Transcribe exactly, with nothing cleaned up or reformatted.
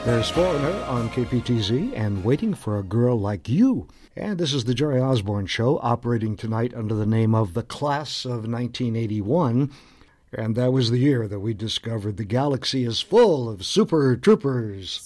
There's Foreigner on K P T Z and Waiting for a Girl Like You. And this is the Jerry Osborne Show, operating tonight under the name of The Class of nineteen eighty-one. And that was the year that we discovered the galaxy is full of super troopers.